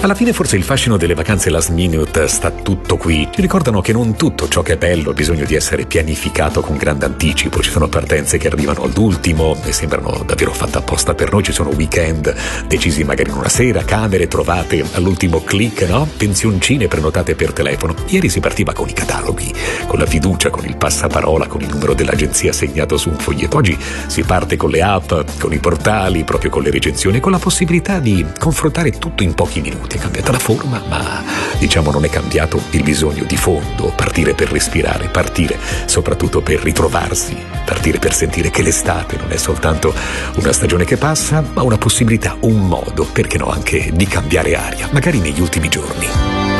Alla fine forse il fascino delle vacanze last minute sta tutto qui. Ci ricordano che non tutto ciò che è bello ha bisogno di essere pianificato con grande anticipo. Ci sono partenze che arrivano all'ultimo e sembrano davvero fatte apposta per noi. Ci sono weekend decisi magari in una sera, camere trovate all'ultimo click, no? Pensioncine prenotate per telefono. Ieri si partiva con i cataloghi, con la fiducia, con il passaparola, con il numero dell'agenzia segnato su un foglietto. Oggi si parte con le app, con i portali, proprio con le recensioni, con la possibilità di confrontare tutto in pochi minuti. È cambiata la forma, ma diciamo non è cambiato il bisogno di fondo. Partire per respirare, partire soprattutto per ritrovarsi, partire per sentire che l'estate non è soltanto una stagione che passa, ma una possibilità, un modo, perché no, anche di cambiare aria, magari negli ultimi giorni.